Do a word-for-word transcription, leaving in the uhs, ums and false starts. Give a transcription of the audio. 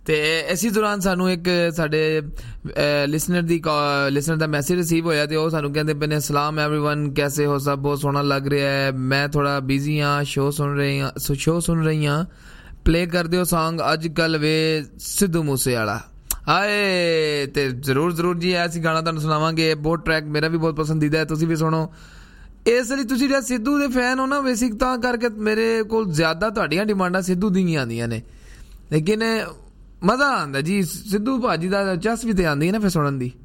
ਤੇ ਇਸੇ ਦੌਰਾਨ ਸਾਨੂੰ ਇੱਕ ਸਾਡੇ ਲਿਸਨਰ ਦੀ ਲਿਸਨਰ ਦਾ ਮੈਸੇਜ ਰਿਸੀਵ ਹੋਇਆ ਤੇ ਉਹ ਸਾਨੂੰ ਕਹਿੰਦੇ ਪਏ ਨੇ ਸਲਾਮ ਐਵਰੀਵਨ ਕੈਸੇ ਹੋ ਸਭ ਬਹੁਤ ਸੋਹਣਾ ਲੱਗ ਰਿਹਾ ਹੈ ਮੈਂ ਥੋੜਾ ਬਿਜ਼ੀ ਹਾਂ ਸ਼ੋ ਸੁਣ ਰਹੀ ਹਾਂ ਸ਼ੋ ਸੁਣ ਰਹੀ ਹਾਂ ਪਲੇ ਕਰ ਦਿਓ ਸੌਂਗ ਅੱਜ ਕੱਲ੍ਹ ਵੇ ਸਿੱਧੂ ਮੂਸੇ ਵਾਲਾ ਆਏ ਤੇ ਜ਼ਰੂਰ ਜ਼ਰੂਰ ਜੀ ਅਸੀਂ ਗਾਣਾ ਤੁਹਾਨੂੰ ਸੁਣਾਵਾਂਗੇ ਬਹੁਤ ਟਰੈਕ ਮੇਰਾ ਵੀ ਬਹੁਤ ਪਸੰਦੀਦਾ ਹੈ ਤੁਸੀਂ ਵੀ ਸੁਣੋ ਇਸ ਲਈ ਤੁਸੀਂ ਜਿਹੜਾ ਸਿੱਧੂ ਦੇ ਫੈਨ ਹੋ ਨਾ ਬੇਸਿਕ ਤਾਂ ਕਰਕੇ ਮੇਰੇ ਕੋਲ ਜ਼ਿਆਦਾ ਤੁਹਾਡੀਆਂ ਡਿਮਾਂਡਾਂ ਸਿੱਧੂ ਦੀਆਂ ਆਉਂਦੀਆਂ ਨੇ ਲੇਕਿਨ ਮਜ਼ਾ ਆਉਂਦਾ ਜੀ ਸਿੱਧੂ ਭਾਜੀ ਦਾ ਚਸ ਵੀ ਤੇ ਆਉਂਦੀ ਹੈ ਨਾ ਫਿਰ ਸੁਣਨ ਦੀ